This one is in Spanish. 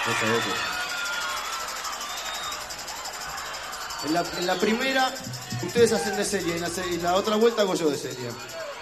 Muchas veces. En la primera, ustedes hacen de serie, y la otra vuelta hago yo de serie.